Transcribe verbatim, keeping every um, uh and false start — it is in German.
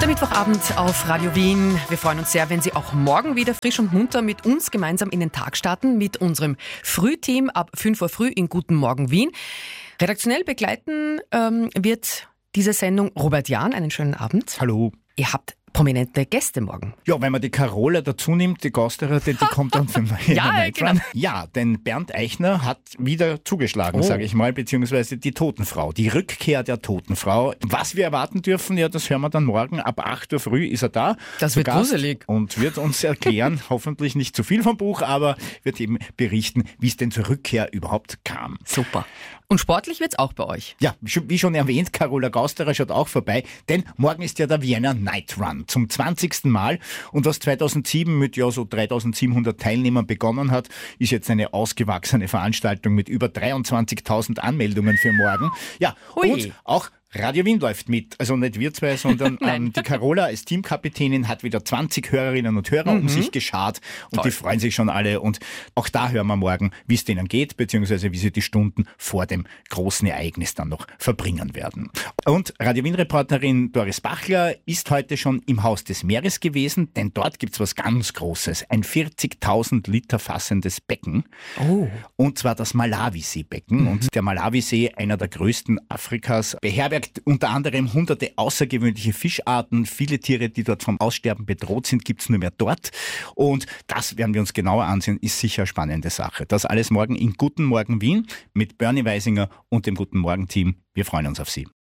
Der Mittwochabend auf Radio Wien. Wir freuen uns sehr, wenn Sie auch morgen wieder frisch und munter mit uns gemeinsam in den Tag starten, mit unserem Frühteam ab fünf Uhr früh in Guten Morgen Wien. Redaktionell begleiten ähm, wird diese Sendung Robert Jahn. Einen schönen Abend. Hallo. Ihr habt prominente Gäste morgen. Ja, wenn man die Carola dazu nimmt, die Gasterin, die, die kommt dann zum Ja, genau. Ja, denn Bernd Eichner hat wieder zugeschlagen, Oh. sage ich mal, beziehungsweise die Totenfrau, die Rückkehr der Totenfrau. Was wir erwarten dürfen, ja, das hören wir dann morgen. Ab acht Uhr früh ist er da. Das zu wird Gast gruselig. Und wird uns erklären, hoffentlich nicht zu viel vom Buch, aber wird eben berichten, wie es denn zur Rückkehr überhaupt kam. Super. Und sportlich wird's auch bei euch. Ja, wie schon erwähnt, Carola Gausterer schaut auch vorbei, denn morgen ist ja der Vienna Night Run zum zwanzigsten Mal. Und was zweitausendsieben mit ja so dreitausendsiebenhundert Teilnehmern begonnen hat, ist jetzt eine ausgewachsene Veranstaltung mit über dreiundzwanzigtausend Anmeldungen für morgen. Ja, Hui. und auch Radio Wien läuft mit. Also nicht wir zwei, sondern ähm, die Carola als Teamkapitänin hat wieder zwanzig Hörerinnen und Hörer um sich geschart und Toll. die freuen sich schon alle. Und auch da hören wir morgen, wie es denen geht, beziehungsweise wie sie die Stunden vor dem großen Ereignis dann noch verbringen werden. Und Radio Wien-Reporterin Doris Bachler ist heute schon im Haus des Meeres gewesen, denn dort gibt's was ganz Großes. Ein vierzigtausend Liter fassendes Becken. Oh. Und zwar das Malawisee-Becken. Mhm. Und der Malawisee, einer der größten Afrikas, beherbergt unter anderem hunderte außergewöhnliche Fischarten. Viele Tiere, die dort vom Aussterben bedroht sind, gibt's nur mehr dort. Und das werden wir uns genauer ansehen, ist sicher eine spannende Sache. Das alles morgen in Guten Morgen Wien mit Bernie Weisinger und dem Guten Morgen Team. Wir freuen uns auf Sie.